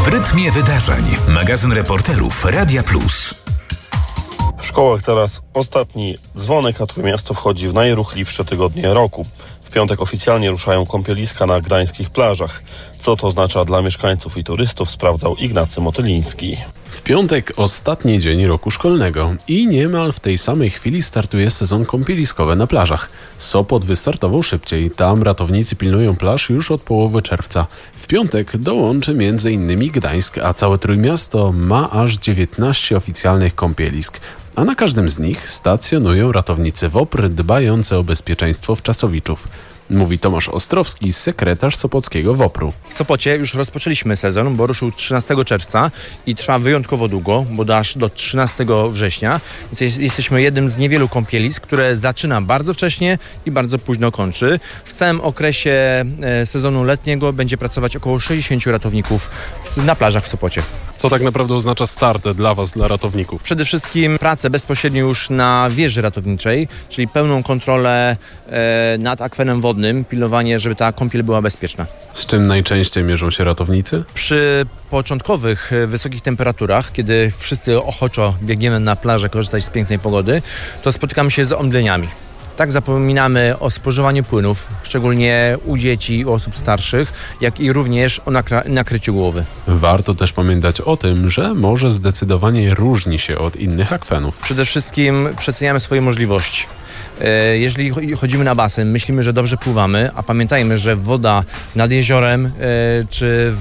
W rytmie wydarzeń. Magazyn reporterów Radia Plus. W szkołach zaraz ostatni dzwonek, a Trójmiasto wchodzi w najruchliwsze tygodnie roku. W piątek oficjalnie ruszają kąpieliska na gdańskich plażach. Co to oznacza dla mieszkańców i turystów, sprawdzał Ignacy Motyliński. W piątek ostatni dzień roku szkolnego i niemal w tej samej chwili startuje sezon kąpieliskowy na plażach. Sopot wystartował szybciej. Tam ratownicy pilnują plaż już od połowy czerwca. W piątek dołączy m.in. Gdańsk, a całe Trójmiasto ma aż 19 oficjalnych kąpielisk. A na każdym z nich stacjonują ratownicy WOPR dbający o bezpieczeństwo wczasowiczów. Mówi Tomasz Ostrowski, sekretarz sopockiego WOPR-u. W Sopocie już rozpoczęliśmy sezon, bo ruszył 13 czerwca i trwa wyjątkowo długo, bo aż do 13 września. Więc jesteśmy jednym z niewielu kąpielisk, które zaczyna bardzo wcześnie i bardzo późno kończy. W całym okresie sezonu letniego będzie pracować około 60 ratowników na plażach w Sopocie. Co tak naprawdę oznacza start dla Was, dla ratowników? Przede wszystkim pracę bezpośrednio już na wieży ratowniczej, czyli pełną kontrolę nad akwenem wodnym, pilnowanie, żeby ta kąpiel była bezpieczna. Z czym najczęściej mierzą się ratownicy? Przy początkowych wysokich temperaturach, kiedy wszyscy ochoczo biegniemy na plażę korzystać z pięknej pogody, to spotykamy się z omdleniami. Tak zapominamy o spożywaniu płynów, szczególnie u dzieci, u osób starszych, jak i również o nakryciu głowy. Warto też pamiętać o tym, że morze zdecydowanie różni się od innych akwenów. Przede wszystkim przeceniamy swoje możliwości. Jeżeli chodzimy na basen, myślimy, że dobrze pływamy, a pamiętajmy, że woda nad jeziorem czy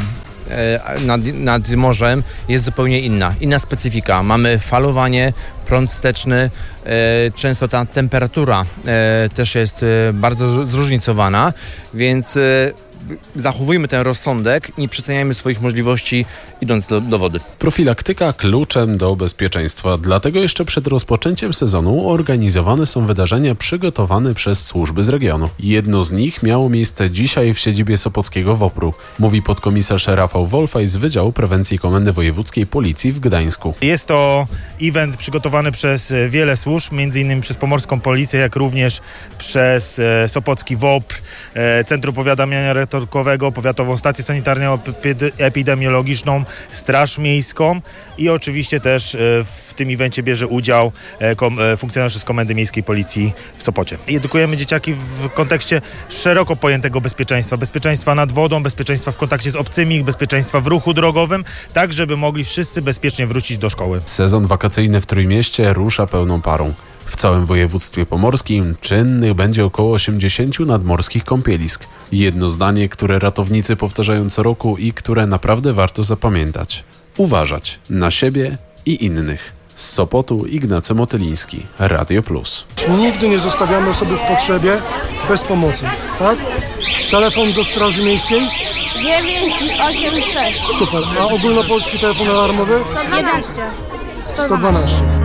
nad morzem jest zupełnie inna specyfika. Mamy falowanie, prąd wsteczny, często ta temperatura też jest bardzo zróżnicowana, więc zachowujmy ten rozsądek i nie przeceniajmy swoich możliwości idąc do wody. Profilaktyka kluczem do bezpieczeństwa. Dlatego jeszcze przed rozpoczęciem sezonu organizowane są wydarzenia przygotowane przez służby z regionu. Jedno z nich miało miejsce dzisiaj w siedzibie sopockiego WOPR-u. Mówi podkomisarz Rafał Wolfaj z Wydziału Prewencji Komendy Wojewódzkiej Policji w Gdańsku. Jest to event przygotowany przez wiele służb, m.in. przez Pomorską Policję, jak również przez Sopocki WOPR, Centrum Powiadamiania Ratunkowego, Powiatową Stację Sanitarno-Epidemiologiczną, Straż Miejską i oczywiście też w tym evencie bierze udział funkcjonariusze z Komendy Miejskiej Policji w Sopocie. I edukujemy dzieciaki w kontekście szeroko pojętego bezpieczeństwa. Bezpieczeństwa nad wodą, bezpieczeństwa w kontakcie z obcymi, bezpieczeństwa w ruchu drogowym, tak żeby mogli wszyscy bezpiecznie wrócić do szkoły. Sezon wakacyjny w Trójmieście rusza pełną parą. W całym województwie pomorskim czynnych będzie około 80 nadmorskich kąpielisk. Jedno zdanie, które ratownicy powtarzają co roku i które naprawdę warto zapamiętać. Uważać na siebie i innych. Z Sopotu Ignacy Motyliński, Radio Plus. Nigdy nie zostawiamy osoby w potrzebie bez pomocy, tak? Telefon do Straży Miejskiej? 986. Super. A ogólnopolski telefon alarmowy? 112. 112.